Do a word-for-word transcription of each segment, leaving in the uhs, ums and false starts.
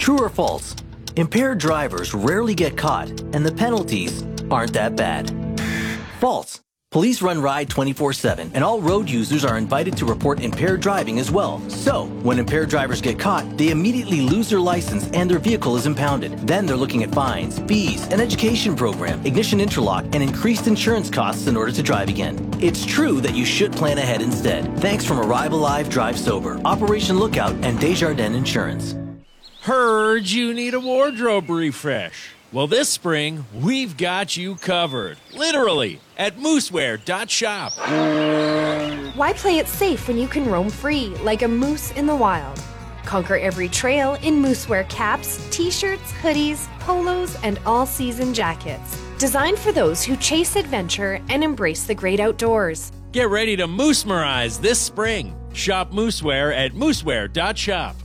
True or false? Impaired drivers rarely get caught, and the penalties aren't that bad. False. Police run Ride twenty-four seven, and all road users are invited to report impaired driving as well. So, when impaired drivers get caught, they immediately lose their license and their vehicle is impounded. Then they're looking at fines, fees, an education program, ignition interlock, and increased insurance costs in order to drive again. It's true that you should plan ahead instead. Thanks from Arrive Alive, Drive Sober, Operation Lookout, and Desjardins Insurance. Heard you need a wardrobe refresh. Well, this spring, we've got you covered. Literally, at moosewear dot shop. Why play it safe when you can roam free like a moose in the wild? Conquer every trail in moosewear caps, t-shirts, hoodies, polos, and all-season jackets. Designed for those who chase adventure and embrace the great outdoors. Get ready to moose-merize this spring. Shop moosewear at moosewear dot shop.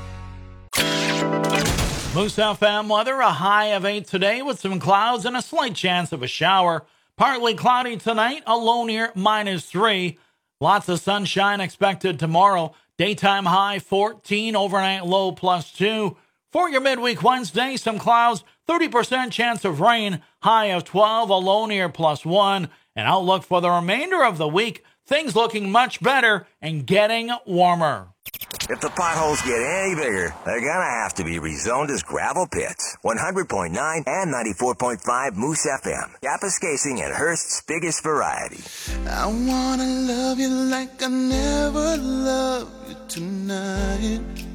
Moose F M weather, a high of eight today with some clouds and a slight chance of a shower. Partly cloudy tonight, a low near minus three. Lots of sunshine expected tomorrow. Daytime high fourteen, overnight low plus two. For your midweek Wednesday, some clouds, thirty percent chance of rain, high of twelve, a low near plus one. An outlook for the remainder of the week, things looking much better and getting warmer. If the potholes get any bigger, they're gonna have to be rezoned as gravel pits. one hundred point nine and ninety-four point five Moose F M. Kapuskasing and Hearst's biggest variety. I wanna love you like I never loved you tonight.